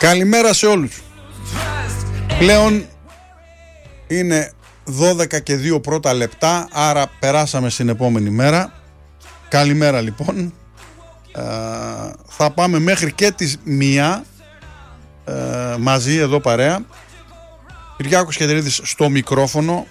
Καλημέρα σε όλους. Πλέον είναι 12 και 2 πρώτα λεπτά, άρα περάσαμε στην επόμενη μέρα. Καλημέρα λοιπόν. Θα πάμε μέχρι και τις 1 μαζί εδώ παρέα. Κυριάκος Κεντρίδης στο μικρόφωνο.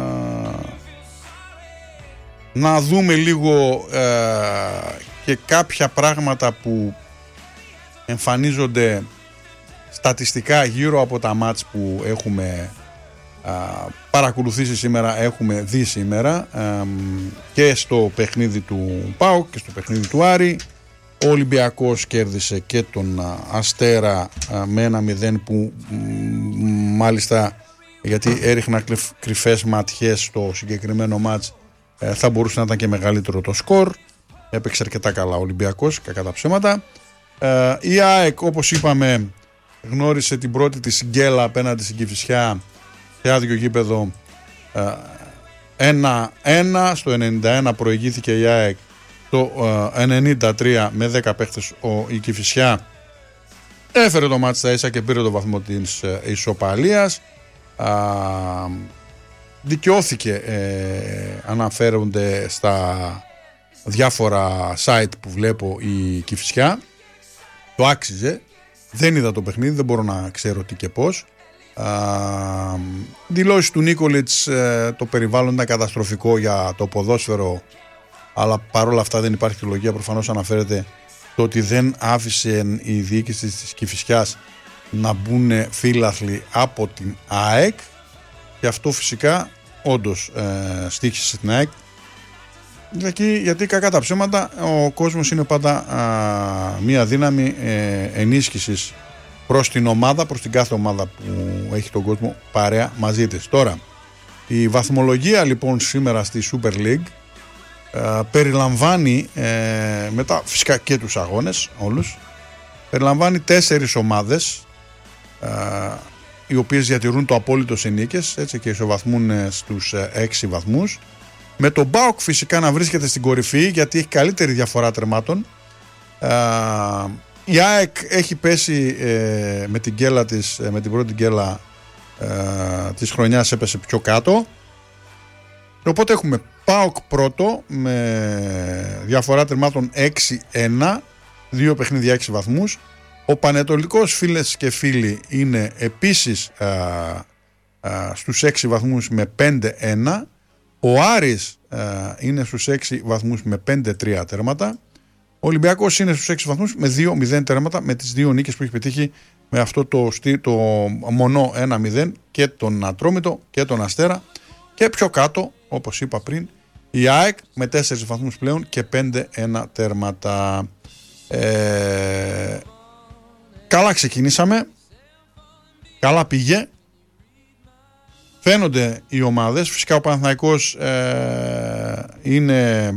Να δούμε λίγο και κάποια πράγματα που εμφανίζονται στατιστικά γύρω από τα μάτς που έχουμε παρακολουθήσει σήμερα, έχουμε δει σήμερα, και στο παιχνίδι του ΠΑΟΚ και στο παιχνίδι του Άρη. Ο Ολυμπιακός κέρδισε και τον Αστέρα με 1-0 που μάλιστα, γιατί έριχνα κρυφές ματιές στο συγκεκριμένο μάτς, θα μπορούσε να ήταν και μεγαλύτερο το σκορ. Έπαιξε αρκετά καλά ο Ολυμπιακός, κακά τα ψέματα. Η ΑΕΚ, όπως είπαμε, γνώρισε την πρώτη της γκέλα απέναντι στην Κηφισιά σε άδειο γήπεδο. 1-1 στο 91 προηγήθηκε η ΑΕΚ. Το 93 με 10 παίχτες η Κηφισιά έφερε το μάτι στα ίσα και πήρε το βαθμό της ισοπαλίας. Δικαιώθηκε, αναφέρονται στα διάφορα site που βλέπω, η Κηφισιά. Το άξιζε. Δεν είδα το παιχνίδι, δεν μπορώ να ξέρω τι και πώς. Δηλώσεις του Νίκολιτς, το περιβάλλον ήταν καταστροφικό για το ποδόσφαιρο, αλλά παρόλα αυτά δεν υπάρχει λογία. Προφανώς αναφέρεται το ότι δεν άφησε η διοίκηση της Κηφισιάς να μπουν φύλαθλοι από την ΑΕΚ, και αυτό φυσικά όντως στοίχησε την ΑΕΚ, γιατί κακά τα ψέματα ο κόσμος είναι πάντα μία δύναμη ενίσχυσης προς την ομάδα, προς την κάθε ομάδα που έχει τον κόσμο παρέα μαζί της. Τώρα, η βαθμολογία λοιπόν σήμερα στη Super League περιλαμβάνει, μετά φυσικά και τους αγώνες όλους, περιλαμβάνει 4 ομάδες οι οποίες διατηρούν το απόλυτο σε νίκες, έτσι, και ισοβαθμούν στους 6 βαθμούς, με τον ΠΑΟΚ φυσικά να βρίσκεται στην κορυφή γιατί έχει καλύτερη διαφορά τερμάτων. Η ΑΕΚ έχει πέσει με την γκέλα της, με την πρώτη γκέλα της χρονιάς, έπεσε πιο κάτω. Οπότε έχουμε ΠΑΟΚ πρώτο με διαφορά τερμάτων 6-1, 2 παιχνίδια 6 βαθμούς. Ο Πανετολικός, φίλες και φίλοι, είναι επίσης στους 6 βαθμούς με 5-1. Ο Άρης είναι στους 6 βαθμούς με 5-3 τέρματα. Ο Ολυμπιακός είναι στους 6 βαθμούς με 2-0 τέρματα, με τις 2 νίκες που έχει πετύχει με αυτό το μονό 1-0, και τον Ατρόμητο και τον Αστέρα. Και πιο κάτω, όπως είπα πριν, η ΑΕΚ με 4 βαθμούς πλέον και 5-1 τέρματα. Καλά ξεκινήσαμε, καλά πήγε. Φαίνονται οι ομάδες. Φυσικά ο Παναθηναϊκός είναι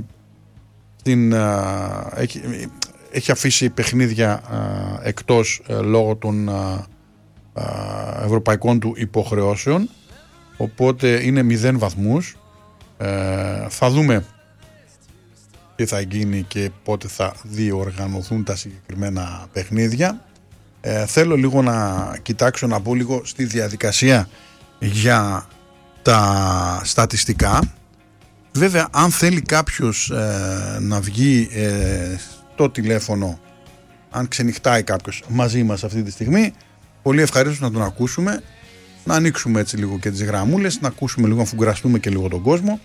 έχει αφήσει παιχνίδια εκτός λόγω των ευρωπαϊκών του υποχρεώσεων, οπότε είναι 0 βαθμούς. Θα δούμε τι θα γίνει και πότε θα διοργανωθούν τα συγκεκριμένα παιχνίδια. Θέλω λίγο να κοιτάξω, να μπω λίγο στη διαδικασία για τα στατιστικά. Βέβαια, αν θέλει κάποιος να βγει στο τηλέφωνο, αν ξενυχτάει κάποιος μαζί μας αυτή τη στιγμή, πολύ ευχαρίστως να τον ακούσουμε, να ανοίξουμε έτσι λίγο και τις γραμμούλες, να ακούσουμε λίγο, να φουγκραστούμε και λίγο τον κόσμο.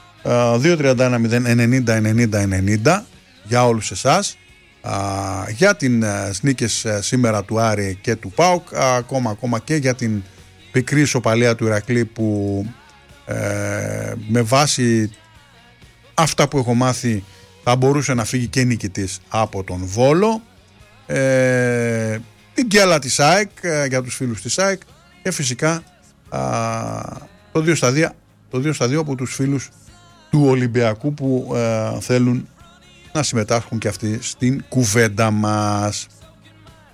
2-31-0-90-90-90 για όλους εσάς, για την νίκες σήμερα του Άρη και του ΠΑΟΚ, ακόμα και για την πικρή ισοπαλία του Ηρακλή, που με βάση αυτά που έχω μάθει θα μπορούσε να φύγει και νικητής από τον Βόλο. Την γκέλα της ΑΕΚ για τους φίλους της ΑΕΚ, και φυσικά το 2-2 από τους φίλους του Ολυμπιακού που θέλουν να συμμετάσχουν και αυτοί στην κουβέντα μας.